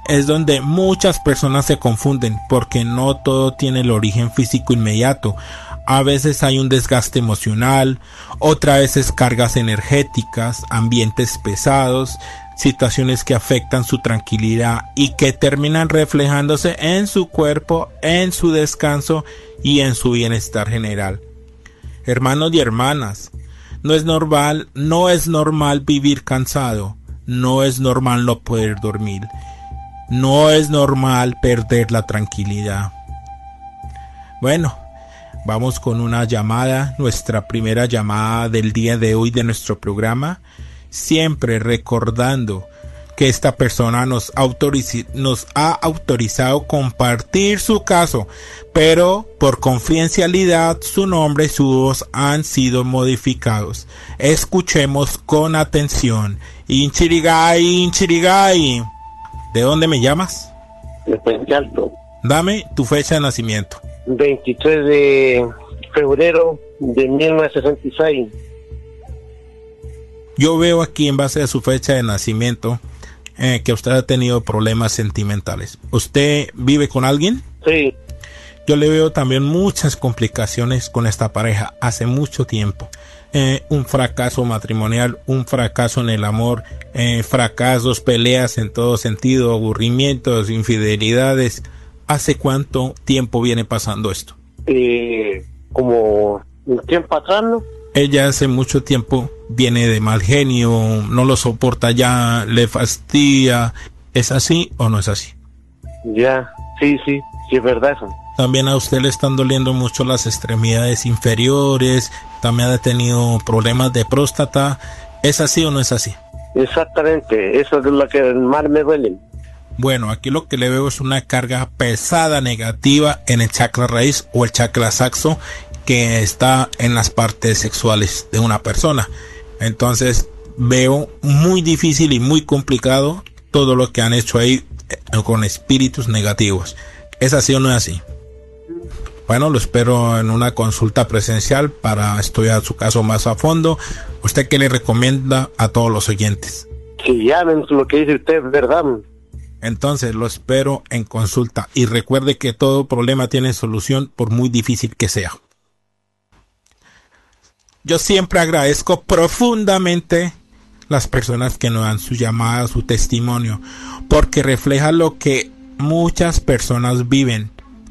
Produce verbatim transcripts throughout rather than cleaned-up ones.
es donde muchas personas se confunden, porque no todo tiene el origen físico inmediato. A veces hay un desgaste emocional, otras veces cargas energéticas, ambientes pesados, situaciones que afectan su tranquilidad y que terminan reflejándose en su cuerpo, en su descanso y en su bienestar general. Hermanos y hermanas, no es normal, no es normal vivir cansado, no es normal no poder dormir, no es normal perder la tranquilidad. Bueno, vamos con una llamada, nuestra primera llamada del día de hoy de nuestro programa, siempre recordando que esta persona nos, autoriz- nos ha autorizado compartir su caso, pero por confidencialidad su nombre y su voz han sido modificados. Escuchemos con atención. Inchirigay, Inchirigay. ¿De dónde me llamas? De Puente Alto. Dame tu fecha de nacimiento. veintitrés de febrero de mil novecientos sesenta y seis. Yo veo aquí en base a su fecha de nacimiento eh, que usted ha tenido problemas sentimentales. ¿Usted vive con alguien? Sí. Yo le veo también muchas complicaciones con esta pareja hace mucho tiempo. Eh, un fracaso matrimonial, un fracaso en el amor, eh, fracasos, peleas en todo sentido, aburrimientos, infidelidades. ¿Hace cuánto tiempo viene pasando esto? Eh, como un tiempo atrás, ¿no? Ella hace mucho tiempo viene de mal genio, no lo soporta ya, le fastidia. ¿Es así o no es así? Ya, sí, sí, sí es verdad eso. También a usted le están doliendo mucho las extremidades inferiores, también ha tenido problemas de próstata. ¿Es así o no es así? Exactamente, eso es lo que más me duele. Bueno, aquí lo que le veo es una carga pesada negativa en el chakra raíz o el chakra saxo, que está en las partes sexuales de una persona. Entonces veo muy difícil y muy complicado todo lo que han hecho ahí con espíritus negativos. ¿Es así o no es así? Bueno, lo espero en una consulta presencial para estudiar su caso más a fondo. ¿Usted qué le recomienda a todos los oyentes? Que llamen, lo que dice usted es verdad. Entonces lo espero en consulta y recuerde que todo problema tiene solución por muy difícil que sea. Yo siempre agradezco profundamente las personas que nos dan su llamada, su testimonio, porque refleja lo que muchas personas viven.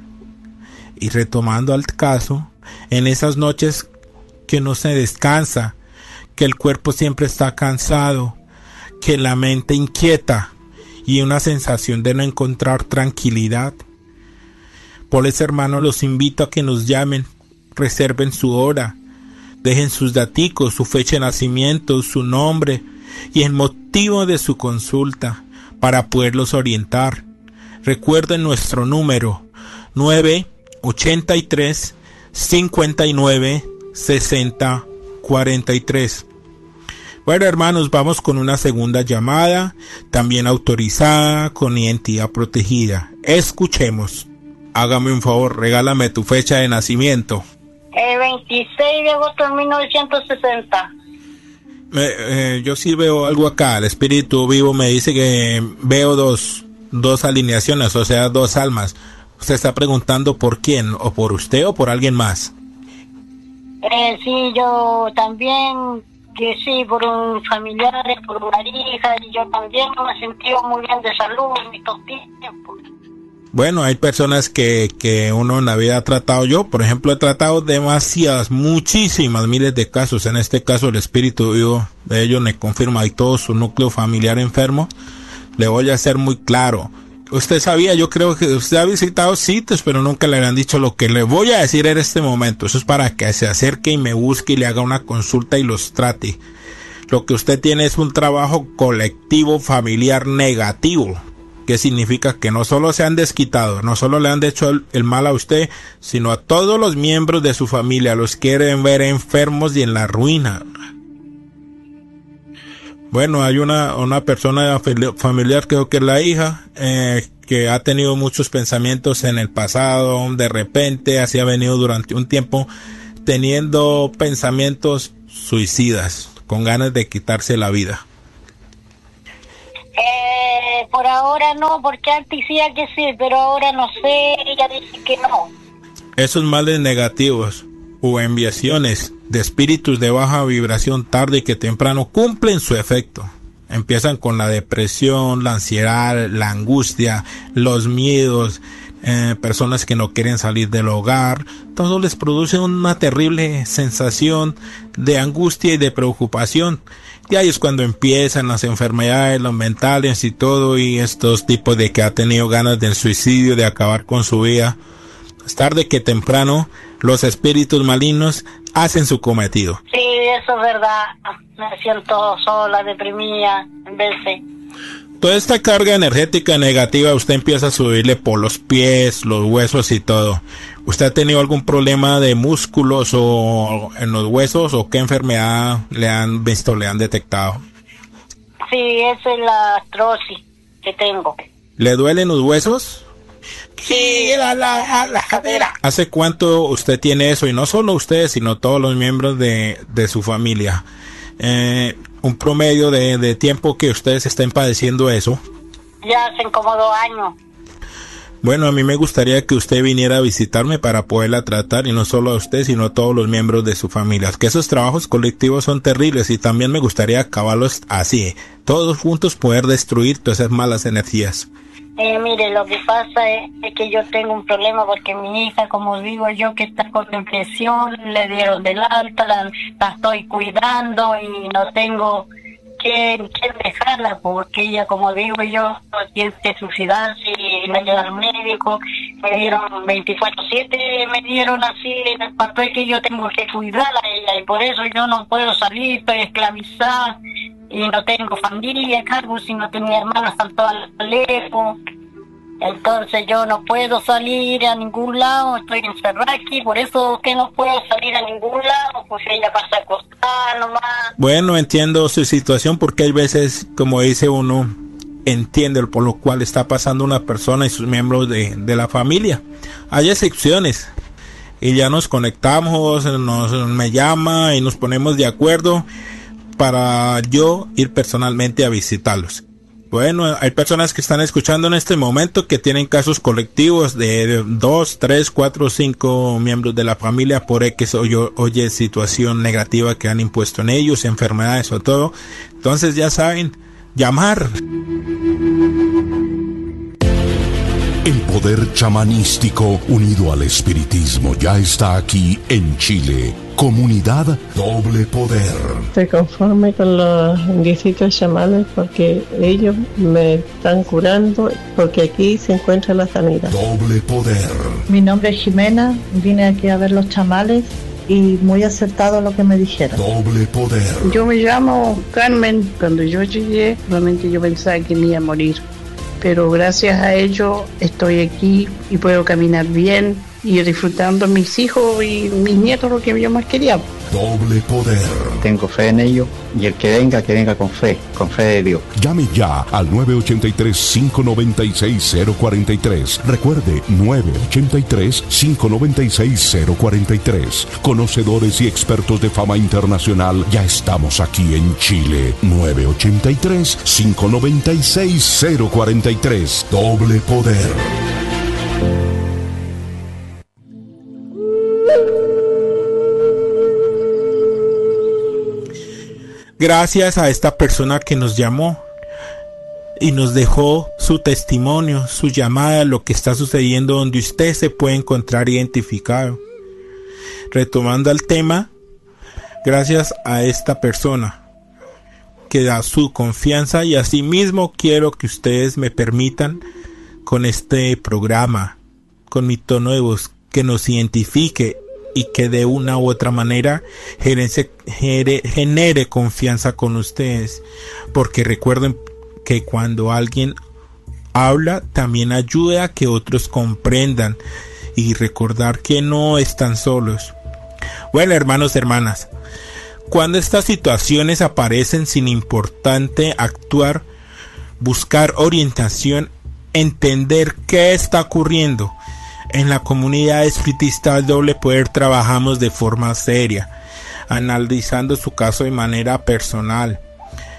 Y retomando al caso, en esas noches que no se descansa, que el cuerpo siempre está cansado, que la mente inquieta y una sensación de no encontrar tranquilidad. Por eso, hermanos, los invito a que nos llamen, reserven su hora, dejen sus daticos, su fecha de nacimiento, su nombre y el motivo de su consulta para poderlos orientar. Recuerden nuestro número nueve ochenta y tres cincuenta y nueve sesenta cuarenta y tres. Bueno, hermanos, vamos con una segunda llamada, también autorizada, con identidad protegida. Escuchemos. Hágame un favor, regálame tu fecha de nacimiento. El veintiséis de agosto de mil novecientos sesenta. Eh, eh, yo sí veo algo acá. El espíritu vivo me dice que veo dos, dos alineaciones, o sea, dos almas. ¿Usted está preguntando por quién? ¿O por usted o por alguien más? Eh, sí, yo también, que sí, por un familiar, por una hija, y yo también me he sentido muy bien de salud en estos tiempos. Bueno, hay personas que, que uno en la vida ha tratado. Yo, por ejemplo, he tratado demasiadas, muchísimas, miles de casos. En este caso, el espíritu vivo de ellos me confirma y todo su núcleo familiar enfermo. Le voy a ser muy claro. Usted sabía, yo creo que usted ha visitado sitios, pero nunca le han dicho lo que le voy a decir en este momento. Eso es para que se acerque y me busque y le haga una consulta y los trate. Lo que usted tiene es un trabajo colectivo familiar negativo. Que significa que no solo se han desquitado, no solo le han hecho el, el mal a usted, sino a todos los miembros de su familia, los quieren ver enfermos y en la ruina. Bueno, hay una, una persona familiar, creo que es la hija, eh, que ha tenido muchos pensamientos en el pasado, de repente, así ha venido durante un tiempo, teniendo pensamientos suicidas, con ganas de quitarse la vida. Eh... Eh, por ahora no, porque antes decía que sí, pero ahora no sé, ella dice que no. Esos males negativos o enviaciones de espíritus de baja vibración tarde que temprano cumplen su efecto. Empiezan con la depresión, la ansiedad, la angustia, los miedos, eh, personas que no quieren salir del hogar. Todo les produce una terrible sensación de angustia y de preocupación. Y ahí es cuando empiezan las enfermedades, los mentales y todo, y estos tipos de que ha tenido ganas del suicidio, de acabar con su vida. Es tarde que temprano los espíritus malignos hacen su cometido. Sí, eso es verdad. Me siento sola, deprimida, en vez de... Toda esta carga energética negativa usted empieza a subirle por los pies, los huesos y todo. ¿Usted ha tenido algún problema de músculos o en los huesos o qué enfermedad le han visto, le han detectado? Sí, esa es la artrosis que tengo. ¿Le duelen los huesos? Sí, la, la, la cadera. ¿Hace cuánto usted tiene eso? Y no solo usted, sino todos los miembros de, de su familia. Eh, un promedio de, de tiempo que ustedes estén padeciendo eso. Ya hacen como dos años. Bueno, a mí me gustaría que usted viniera a visitarme para poderla tratar, y no solo a usted, sino a todos los miembros de su familia. Que esos trabajos colectivos son terribles y también me gustaría acabarlos así, todos juntos, poder destruir todas esas malas energías. Eh, mire, lo que pasa es, es que yo tengo un problema porque mi hija, como digo yo, que está con depresión, le dieron del alta, la, la estoy cuidando y no tengo que, que dejarla porque ella, como digo yo, tiene que suicidarse y me lleva al médico, me dieron veinticuatro siete, me dieron así en el papel que yo tengo que cuidarla a ella y por eso yo no puedo salir, estoy esclavizada. Y no tengo familia a cargo, si no tengo hermanas, están todas lejos. Entonces yo no puedo salir a ningún lado, estoy encerrada aquí, por eso que no puedo salir a ningún lado, pues ella pasa a acostar nomás. Bueno, entiendo su situación porque hay veces, como dice uno, entiende por lo cual está pasando una persona y sus miembros de, de la familia. Hay excepciones y ya nos conectamos, nos me llama y nos ponemos de acuerdo para yo ir personalmente a visitarlos. Bueno, hay personas que están escuchando en este momento que tienen casos colectivos de dos, tres, cuatro, cinco miembros de la familia por X o yo, oye, situación negativa que han impuesto en ellos, enfermedades o todo. Entonces ya saben, llamar. El poder chamanístico unido al espiritismo ya está aquí en Chile. Comunidad Doble Poder. Estoy conforme con los indicios chamanes porque ellos me están curando, porque aquí se encuentra la sanidad. Doble Poder. Mi nombre es Jimena, vine aquí a ver los chamales y muy acertado lo que me dijeron. Doble Poder. Yo me llamo Carmen. Cuando yo llegué, realmente yo pensaba que me iba a morir, pero gracias a ello estoy aquí y puedo caminar bien y disfrutando a mis hijos y mis nietos, lo que yo más quería. Doble Poder. Tengo fe en ello y el que venga, que venga con fe, con fe de Dios. Llame ya al nueve ocho tres, cinco nueve seis, cero cuatro tres. Recuerde, nueve ocho tres, cinco nueve seis, cero cuatro tres. Conocedores y expertos de fama internacional, ya estamos aquí en Chile. nueve ocho tres, cinco nueve seis, cero cuatro tres. Doble Poder. Gracias a esta persona que nos llamó y nos dejó su testimonio, su llamada, lo que está sucediendo donde usted se puede encontrar identificado. Retomando el tema, gracias a esta persona que da su confianza, y asimismo quiero que ustedes me permitan con este programa, con mi tono de voz, que nos identifique y que de una u otra manera genere, genere, genere confianza con ustedes, porque recuerden que cuando alguien habla también ayuda a que otros comprendan y recordar que no están solos. Bueno, hermanos y hermanas, cuando estas situaciones aparecen, sin importante actuar, buscar orientación, entender qué está ocurriendo. En la comunidad espiritista del Doble Poder trabajamos de forma seria, analizando su caso de manera personal,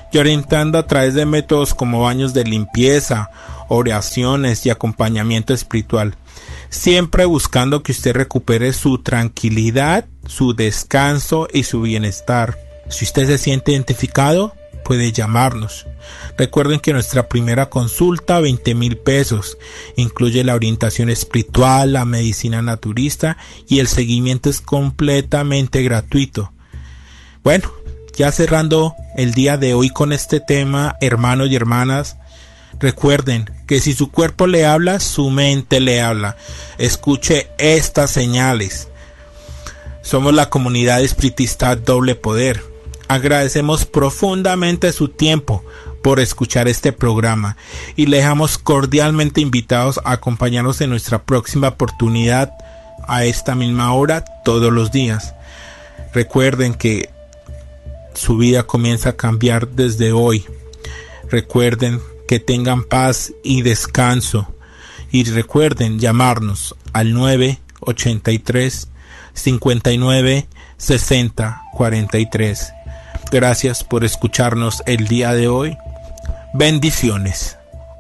y orientando a través de métodos como baños de limpieza, oraciones y acompañamiento espiritual, siempre buscando que usted recupere su tranquilidad, su descanso y su bienestar. Si usted se siente identificado, puede llamarnos. Recuerden que nuestra primera consulta, veinte mil pesos, incluye la orientación espiritual, la medicina naturista y el seguimiento es completamente gratuito. Bueno, ya cerrando el día de hoy con este tema, hermanos y hermanas, recuerden que si su cuerpo le habla, su mente le habla. Escuche estas señales. Somos la comunidad espiritista Doble Poder. Agradecemos profundamente su tiempo por escuchar este programa y le dejamos cordialmente invitados a acompañarnos en nuestra próxima oportunidad a esta misma hora todos los días. Recuerden que su vida comienza a cambiar desde hoy. Recuerden que tengan paz y descanso y recuerden llamarnos al nueve ochenta y tres, cincuenta y nueve, sesenta, cuarenta y tres. Gracias por escucharnos el día de hoy. Bendiciones.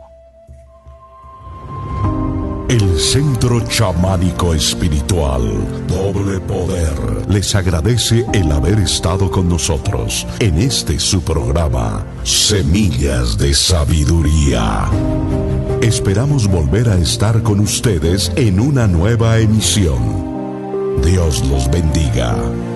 El Centro Chamánico Espiritual Doble Poder les agradece el haber estado con nosotros en este su programa Semillas de Sabiduría. Esperamos volver a estar con ustedes en una nueva emisión. Dios los bendiga.